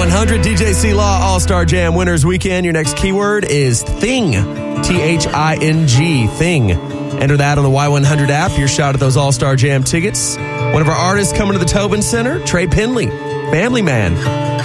Y100 DJ C-Law All-Star Jam Winners Weekend. Your next keyword is Thing. T-H-I-N-G. Thing. Enter that on the Y100 app. Your shot at those All-Star Jam tickets. One of our artists coming to the Tobin Center, Trey Penley, Family Man.